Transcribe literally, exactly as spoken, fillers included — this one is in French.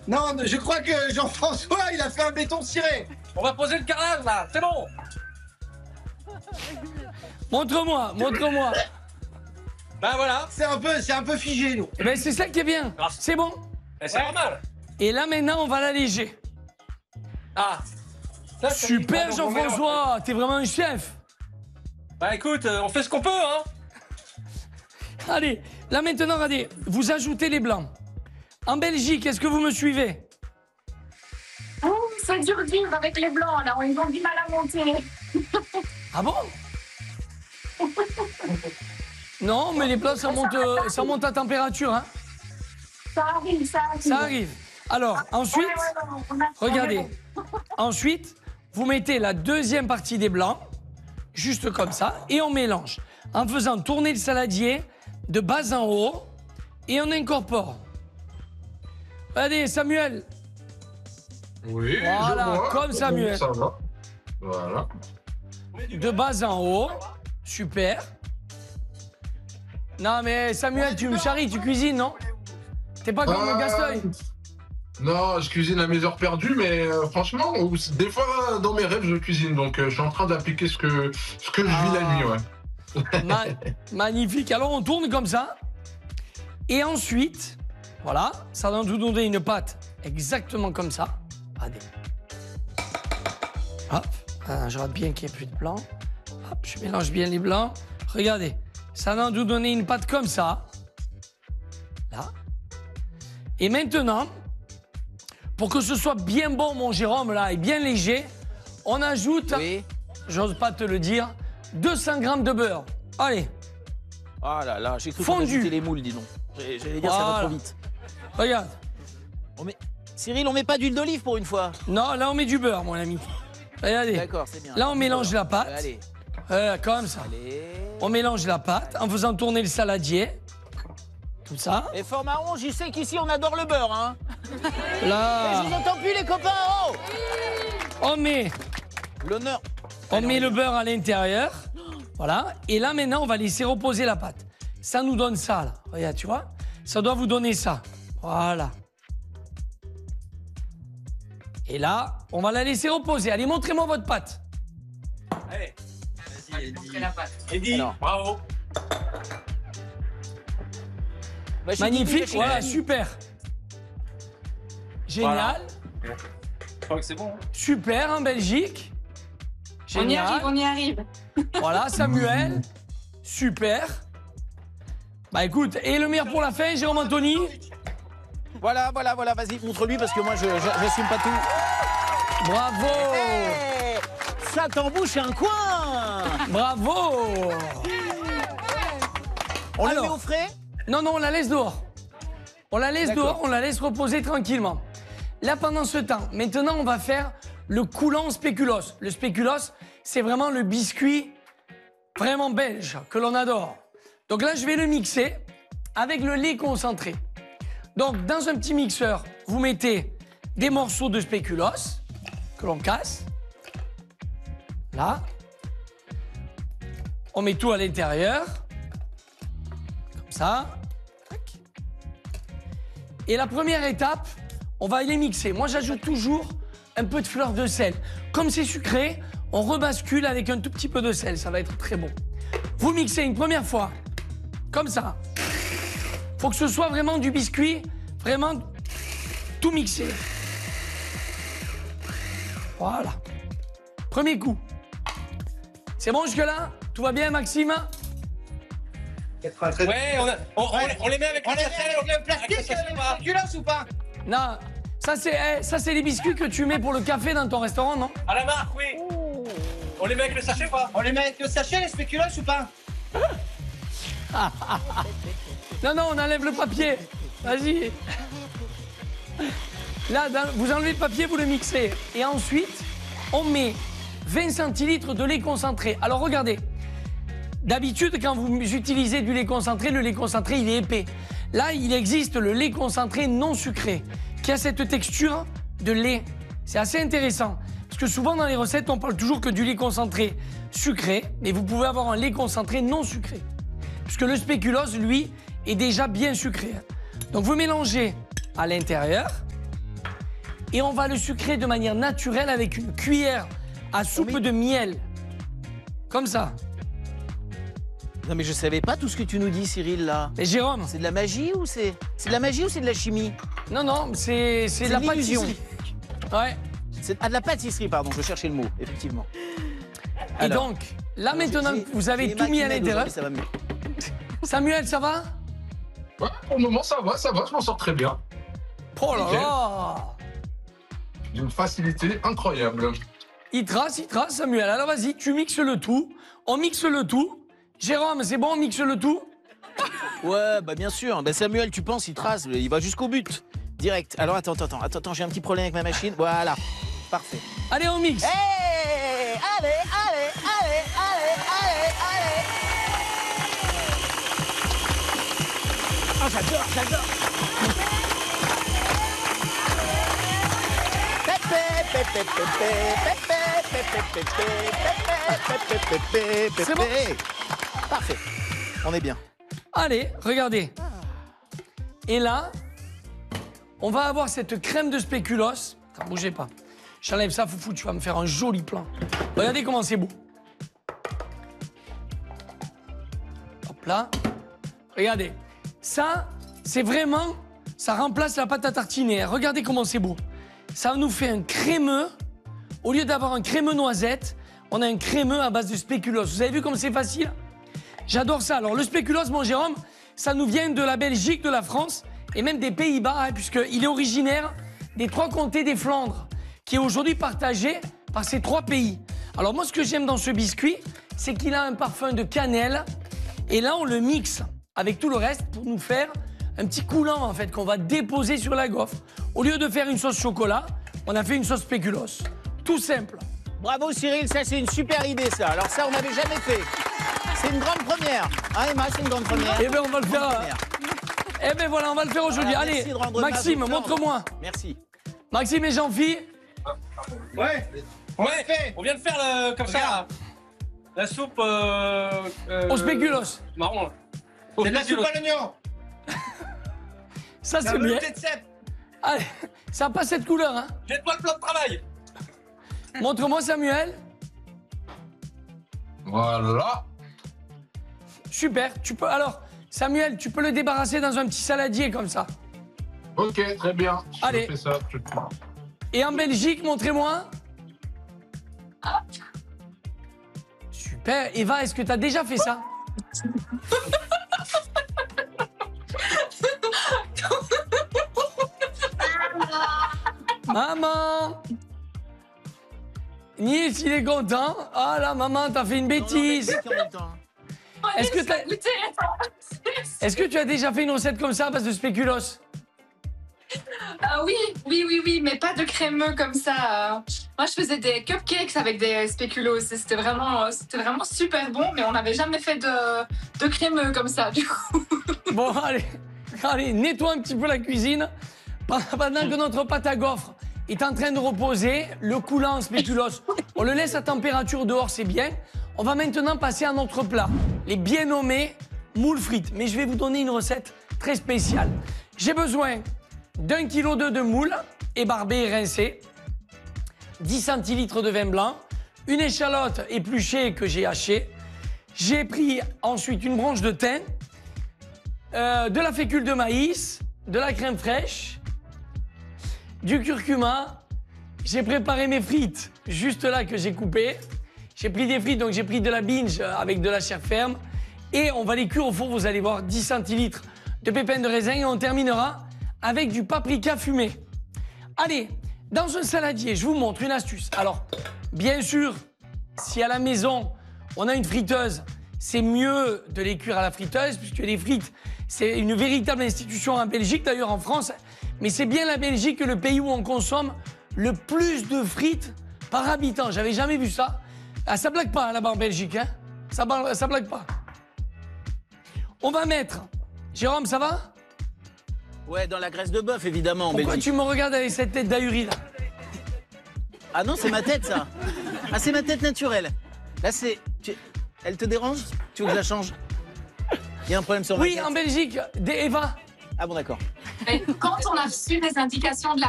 Non, je crois que Jean-François, il a fait un béton ciré. On va poser le carrelage là, c'est bon. Montre-moi, montre-moi. Ben voilà. C'est un peu, c'est un peu figé, nous. Ben c'est ça qui est bien. C'est bon. Et c'est normal. Et là maintenant, on va l'alléger. Ah. Ça, ça Super dit, donc, on met- Jean-François, t'es vraiment un chef. Bah écoute, euh, on fait ce qu'on peut, hein. Allez, là maintenant, regardez, vous ajoutez les blancs. En Belgique, est-ce que vous me suivez? Oh, ça dure dur avec les blancs, là, ils ont du mal à monter. Ah bon? Non, mais les plats, ça monte, euh, ça monte à température, hein. Ça arrive, ça arrive. Ça arrive. Alors, ensuite, Ouais, ouais, ouais, on a- regardez. Ensuite, vous mettez la deuxième partie des blancs, juste comme ça, et on mélange. En faisant tourner le saladier de bas en haut, et on incorpore. Allez, Samuel. Oui, Voilà, je vois. comme Samuel. Ça va. Voilà. De bas en haut. Super. Non, mais Samuel, tu me charries, tu cuisines, non? T'es pas comme Euh, Gasteuil? Non, je cuisine à mes heures perdues, mais euh, franchement, ou- des fois, dans mes rêves, je cuisine. Donc, euh, je suis en train d'appliquer ce que, ce que je vis la nuit, ouais. Ma- magnifique. Alors, on tourne comme ça. Et ensuite, voilà, ça va nous donner une pâte exactement comme ça. Regardez. Hop, ah, je regarde bien qu'il n'y ait plus de blanc. Hop, je mélange bien les blancs. Regardez, ça va nous donner une pâte comme ça. Là. Et maintenant, pour que ce soit bien bon, mon Jérôme, là, et bien léger, on ajoute, Oui. j'ose pas te le dire, deux cents grammes de beurre. Allez, Ah là là, j'ai cru Fondu. qu'on ajoutait les moules, dis donc. J'ai- J'allais dire, ça va Voilà. trop vite. regarde. On met... Cyril, on met pas d'huile d'olive pour une fois. Non, là, on met du beurre, mon ami. Regardez. D'accord, c'est bien. Là, on mélange la pâte. Allez, Euh, comme ça. allez. On mélange la pâte en faisant tourner le saladier. Comme ça. Et fort marron, j'y sais qu'ici on adore le beurre, hein. Mais Là, je vous entends plus, les copains. Oh, on met, l'honneur. on Allez, met y le va. beurre à l'intérieur. Voilà. Et là, maintenant, on va laisser reposer la pâte. Ça nous donne ça, là. Regarde, tu vois? Ça doit vous donner ça. Voilà. Et là, on va la laisser reposer. Allez, montrez-moi votre pâte. Allez. Vas-y, Eddie. la pâte. Eddie, Alors. bravo. Va chez Magnifique. Titi, va chez Voilà, Titi. super. Génial. Je crois que c'est bon. hein. Super en Belgique. On y Génial. arrive, on y arrive. Voilà, Samuel. Super. Bah écoute, et le meilleur pour la fin, Jérôme Anthony. Voilà, voilà, voilà, vas-y, montre-lui parce que moi, je je- j'assume pas tout. Bravo. Eh, ça t'embouche un coin. Bravo. On le Alors. met au frais. Non, non, on la laisse dehors. On la laisse D'accord. dehors, on la laisse reposer tranquillement. Là, pendant ce temps, maintenant, on va faire le coulant spéculoos. Le spéculoos, c'est vraiment le biscuit vraiment belge que l'on adore. Donc là, je vais le mixer avec le lait concentré. Donc, dans un petit mixeur, vous mettez des morceaux de spéculoos que l'on casse. Là. On met tout à l'intérieur. Comme ça. Tac. Et la première étape, on va les mixer. Moi, j'ajoute toujours un peu de fleur de sel. Comme c'est sucré, on rebascule avec un tout petit peu de sel. Ça va être très bon. Vous mixez une première fois, comme ça. Faut que ce soit vraiment du biscuit, vraiment tout mixé. Voilà. Premier coup. C'est bon jusque-là? Tout va bien, Maxime? quatre-vingt-treize. Ouais, on, a- on, on- on les met avec On le les sachet. met avec le plastique, Avec le sachet, le pas. spéculoos ou pas? Non, ça c'est eh, ça c'est les biscuits que tu mets pour le café dans ton restaurant, non? À la marque, oui. On les met avec le sachet, pas. On les met avec le sachet, les spéculoos ou pas? Non, non, on enlève le papier. Vas-y. Là, dans- vous enlevez le papier, vous le mixez. Et ensuite, on met vingt centilitres de lait concentré. Alors regardez, d'habitude, quand vous utilisez du lait concentré, le lait concentré, il est épais. Là, il existe le lait concentré non sucré, qui a cette texture de lait. C'est assez intéressant. Parce que souvent, dans les recettes, on parle toujours que du lait concentré sucré, mais vous pouvez avoir un lait concentré non sucré. Puisque le spéculoos, lui, est déjà bien sucré. Donc vous mélangez à l'intérieur, et on va le sucrer de manière naturelle avec une cuillère à soupe Oui. de miel. Comme ça. Non mais je savais pas tout ce que tu nous dis, Cyril, là. Et Jérôme, C'est de la magie ou c'est... C'est de la magie ou c'est de la chimie? non, non, c'est c'est de C'est la de l'illusion. pâtisserie. Ouais. C'est ah, de la pâtisserie, pardon, je cherchais le mot, effectivement. Et Alors, donc, là alors, maintenant j'ai- que vous avez j'ai tout Emma mis qui à m'aide l'intérieur. aujourd'hui, ça va mieux. Samuel, ça va? Ouais, pour le moment, ça va, ça va, je m'en sors très bien. Oh là Nickel. là! D'une facilité incroyable. Il trace, il trace, Samuel. Alors vas-y, tu mixes le tout. On mixe le tout. Jérôme, c'est bon, on mixe le tout? Ouais, bah bien sûr. Bah Samuel, tu penses, il trace, il va jusqu'au but. Direct. Alors attends, attends, attends, attends, j'ai un petit problème avec ma machine. Voilà. Parfait. Allez, on mixe. Hey, allez, allez, allez, allez, allez, allez. Oh, j'adore, j'adore. C'est bon. Parfait. On est bien. Allez, regardez. Et là, on va avoir cette crème de spéculoos. Attends, bougez pas. J'enlève ça, foufou, tu vas me faire un joli plan. Regardez comment c'est beau. Hop là. Regardez. Ça, c'est vraiment... Ça remplace la pâte à tartiner. Regardez comment c'est beau. Ça nous fait un crémeux. Au lieu d'avoir un crémeux noisette, on a un crémeux à base de spéculoos. Vous avez vu comme c'est facile? J'adore ça. Alors, le spéculoos, mon Jérôme, ça nous vient de la Belgique, de la France et même des Pays-Bas, hein, puisqu'il est originaire des trois comtés des Flandres, qui est aujourd'hui partagé par ces trois pays. Alors, moi, ce que j'aime dans ce biscuit, c'est qu'il a un parfum de cannelle. Et là, on le mixe avec tout le reste pour nous faire un petit coulant, en fait, qu'on va déposer sur la gaufre. Au lieu de faire une sauce chocolat, on a fait une sauce spéculoos. Tout simple. Bravo Cyril, ça c'est une super idée ça. Alors ça on n'avait jamais fait. C'est une grande première. Hein Emma, c'est une grande première. Eh bien, on va le faire. Grande euh, première. Eh bien, voilà, on va le faire aujourd'hui. Voilà, Allez, merci de rendre hommage Maxime, aux Flandres. montre-moi. Merci. Maxime et Jean-Phi, Ouais. On l'a Ouais, fait. on vient de faire le, comme ça, Regarde. la soupe euh, euh, au spéculoos. marron. Là. Au C'est de la spéculoos. soupe à l'oignon. Ça, C'est un c'est bien. velouté de cèpe. Allez, ça a pas cette couleur, hein. Jette-moi le plan de travail. Montre-moi, Samuel. Voilà. Super. Tu peux. Alors, Samuel, tu peux le débarrasser dans un petit saladier comme ça. Ok, très bien. Je Allez. fais ça tout de suite. Et en Belgique, montrez-moi. Super. Eva, est-ce que tu as déjà fait ça? Maman! Nils, il est content. Ah là, maman, t'as fait une bêtise. En même temps. Est-ce que t'as- Goûter, attends. Est-ce que tu as déjà fait une recette comme ça à base de spéculoos? Ah oui, oui, oui, oui, mais pas de crémeux comme ça. euh. Moi, je faisais des cupcakes avec des spéculoos. et C'était vraiment, euh, c'était vraiment super bon, mais on n'avait jamais fait de, de crémeux comme ça, du coup. Bon, allez, allez, nettoie un petit peu la cuisine. Pendant que notre pâte à gaufres est en train de reposer, le coulant en spéculoos, on le laisse à température dehors, c'est bien. On va maintenant passer à notre plat, les bien nommés moules frites. Mais je vais vous donner une recette très spéciale. J'ai besoin d'un kilo de, de moules, ébarbés et rincés, dix centilitres de vin blanc, une échalote épluchée que j'ai hachée. J'ai pris ensuite une branche de thym, euh, de la fécule de maïs, de la crème fraîche, du curcuma. J'ai préparé mes frites juste là que j'ai coupées. J'ai pris des frites, donc j'ai pris de la binge avec de la chair ferme. Et on va les cuire au four, vous allez voir, dix centilitres de pépins de raisin. Et on terminera avec du paprika fumé. Allez, dans un saladier, je vous montre une astuce. Alors, bien sûr, si à la maison, on a une friteuse, c'est mieux de les cuire à la friteuse, puisque les frites, c'est une véritable institution en Belgique, d'ailleurs en France. Mais c'est bien la Belgique le pays où on consomme le plus de frites par habitant. J'avais jamais vu ça. Ah, ça blague pas hein, là-bas en Belgique, hein. Ça, ba- ça blague pas. On va mettre... Jérôme, ça va? Ouais, dans la graisse de bœuf évidemment en Pourquoi Belgique. tu me regardes avec cette tête d'ahuri là? Ah non, c'est ma tête ça. Ah, c'est ma tête naturelle. Là, c'est. tu- Elle te dérange? Tu veux que je la change? Il y a un problème sur ma Oui, tête. en Belgique, des Eva. Ah bon, d'accord. Mais quand on a reçu des indications de la